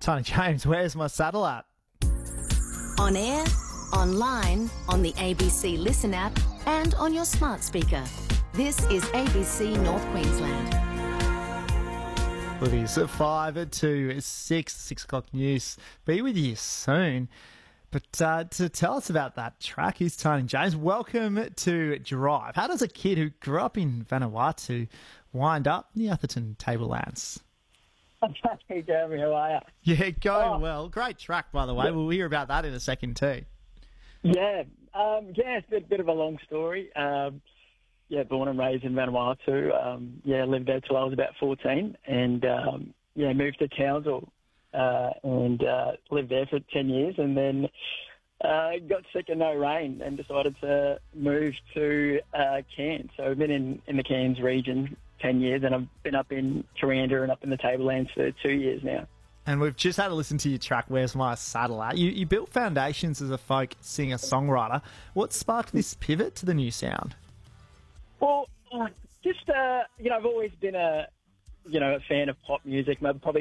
Tony James, where's my saddle at? On air, online, on the ABC Listen app and on your smart speaker. This is ABC North Queensland. It is at 5 to 6 o'clock news. Be with you soon. But to tell us about that track is Tony James. Welcome to Drive. How does a kid who grew up in Vanuatu wind up in the Atherton Tablelands? Hey, Jeremy, how are you? Yeah, going well. Great track, by the way. We'll hear about that in a second too. Yeah, it's a bit of a long story. Born and raised in Vanuatu. Lived there till I was about 14 and, moved to Townsville and lived there for 10 years and then got sick of no rain and decided to move to Cairns. So I've been in the Cairns region 10 years and I've been up in Kuranda and up in the Tablelands for 2 years now. And we've just had to listen to your track, Where's My Saddle At? You built foundations as a folk singer-songwriter. What sparked this pivot to the new sound? Well, I've always been a fan of pop music. Probably